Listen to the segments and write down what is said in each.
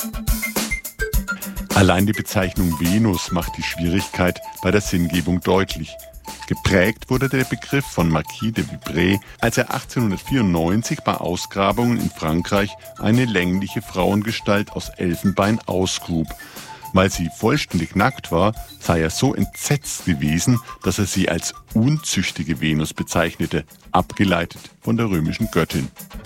Allein die Bezeichnung Venus macht die Schwierigkeit bei der Sinngebung deutlich. Geprägt wurde der Begriff von Marquis de Vibray, als er 1894 bei Ausgrabungen in Frankreich eine längliche Frauengestalt aus Elfenbein ausgrub. Weil sie vollständig nackt war, sei er so entsetzt gewesen, dass er sie als unzüchtige Venus bezeichnete, abgeleitet von der römischen Göttin.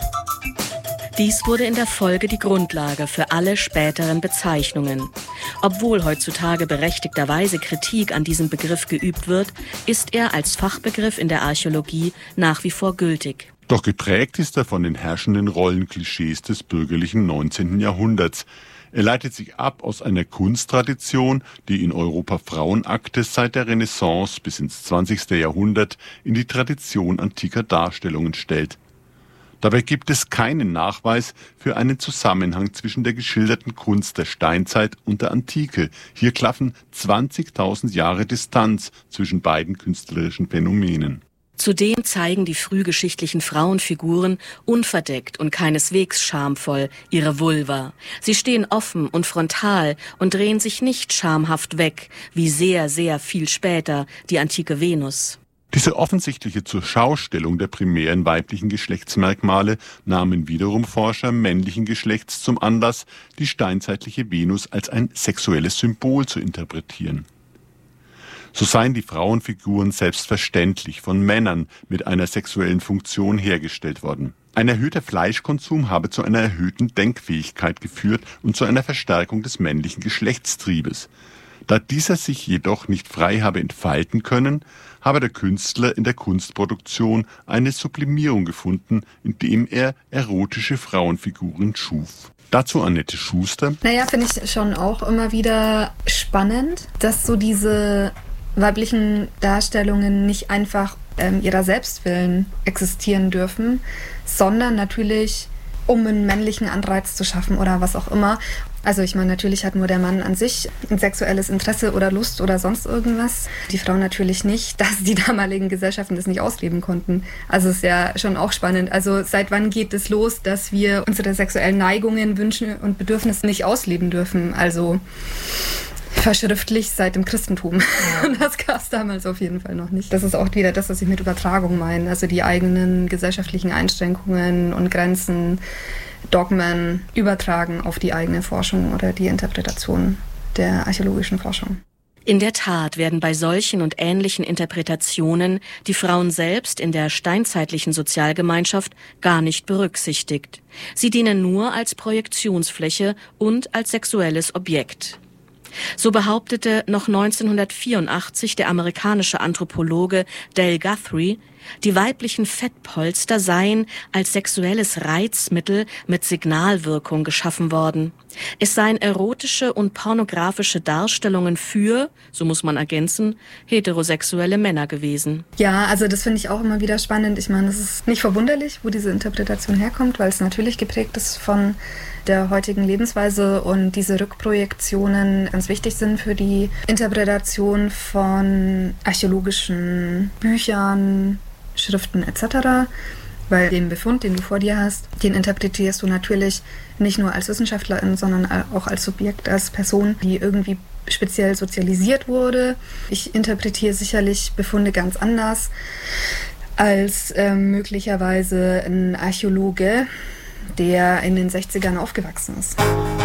Dies wurde in der Folge die Grundlage für alle späteren Bezeichnungen. Obwohl heutzutage berechtigterweise Kritik an diesem Begriff geübt wird, ist er als Fachbegriff in der Archäologie nach wie vor gültig. Doch geprägt ist er von den herrschenden Rollenklischees des bürgerlichen 19. Jahrhunderts. Er leitet sich ab aus einer Kunsttradition, die in Europa Frauenakte seit der Renaissance bis ins 20. Jahrhundert in die Tradition antiker Darstellungen stellt. Dabei gibt es keinen Nachweis für einen Zusammenhang zwischen der geschilderten Kunst der Steinzeit und der Antike. Hier klaffen 20.000 Jahre Distanz zwischen beiden künstlerischen Phänomenen. Zudem zeigen die frühgeschichtlichen Frauenfiguren unverdeckt und keineswegs schamvoll ihre Vulva. Sie stehen offen und frontal und drehen sich nicht schamhaft weg, wie sehr, sehr viel später die antike Venus. Diese offensichtliche Zurschaustellung der primären weiblichen Geschlechtsmerkmale nahmen wiederum Forscher männlichen Geschlechts zum Anlass, die steinzeitliche Venus als ein sexuelles Symbol zu interpretieren. So seien die Frauenfiguren selbstverständlich von Männern mit einer sexuellen Funktion hergestellt worden. Ein erhöhter Fleischkonsum habe zu einer erhöhten Denkfähigkeit geführt und zu einer Verstärkung des männlichen Geschlechtstriebes. Da dieser sich jedoch nicht frei habe entfalten können, habe der Künstler in der Kunstproduktion eine Sublimierung gefunden, indem er erotische Frauenfiguren schuf. Dazu Annette Schuster. Finde ich schon auch immer wieder spannend, dass so diese weiblichen Darstellungen nicht einfach ihrer Selbstwillen existieren dürfen, sondern natürlich, um einen männlichen Anreiz zu schaffen oder was auch immer. Also ich meine, natürlich hat nur der Mann an sich ein sexuelles Interesse oder Lust oder sonst irgendwas. Die Frau natürlich nicht, dass die damaligen Gesellschaften das nicht ausleben konnten. Also ist ja schon auch spannend. Also seit wann geht es los, dass wir unsere sexuellen Neigungen, Wünsche und Bedürfnisse nicht ausleben dürfen? Also verschriftlich seit dem Christentum. Und das gab es damals auf jeden Fall noch nicht. Das ist auch wieder das, was ich mit Übertragung meine. Also die eigenen gesellschaftlichen Einschränkungen und Grenzen, Dogmen übertragen auf die eigene Forschung oder die Interpretation der archäologischen Forschung. In der Tat werden bei solchen und ähnlichen Interpretationen die Frauen selbst in der steinzeitlichen Sozialgemeinschaft gar nicht berücksichtigt. Sie dienen nur als Projektionsfläche und als sexuelles Objekt. So behauptete noch 1984 der amerikanische Anthropologe Dale Guthrie, die weiblichen Fettpolster seien als sexuelles Reizmittel mit Signalwirkung geschaffen worden. Es seien erotische und pornografische Darstellungen für, so muss man ergänzen, heterosexuelle Männer gewesen. Ja, also das finde ich auch immer wieder spannend. Ich meine, es ist nicht verwunderlich, wo diese Interpretation herkommt, weil es natürlich geprägt ist von der heutigen Lebensweise und diese Rückprojektionen ganz wichtig sind für die Interpretation von archäologischen Büchern, Schriften etc., weil den Befund, den du vor dir hast, den interpretierst du natürlich nicht nur als Wissenschaftlerin, sondern auch als Subjekt, als Person, die irgendwie speziell sozialisiert wurde. Ich interpretiere sicherlich Befunde ganz anders als möglicherweise ein Archäologe, der in den 60ern aufgewachsen ist.